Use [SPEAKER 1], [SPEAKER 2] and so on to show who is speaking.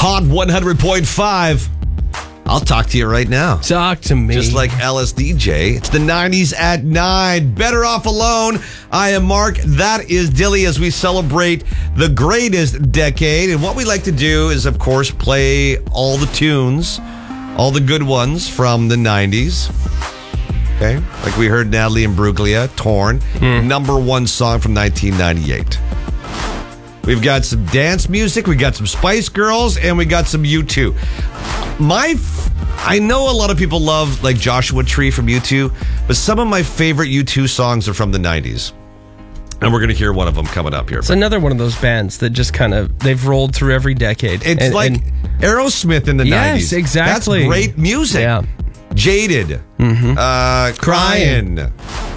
[SPEAKER 1] Hot 100.5. I'll talk to you right now.
[SPEAKER 2] Talk to me.
[SPEAKER 1] Just like LSDJ. It's the 90s at 9. Better Off Alone. I am Mark. That is Dilly as we celebrate the greatest decade. And what we like to do is, of course, play all the tunes, all the good ones from the 90s. Okay? Like we heard Natalie Imbruglia, Torn. Number one song from 1998. We've got some dance music, we got some Spice Girls, and we got some U2. I know a lot of people love like Joshua Tree from U2, but some of my favorite U2 songs are from the 90s. And we're going to hear one of them coming up here.
[SPEAKER 2] It's another one of those bands that just kind of, they've rolled through every decade.
[SPEAKER 1] It's like Aerosmith in the 90s.
[SPEAKER 2] Yes, exactly.
[SPEAKER 1] That's great music.
[SPEAKER 2] Yeah.
[SPEAKER 1] Jaded. Crying.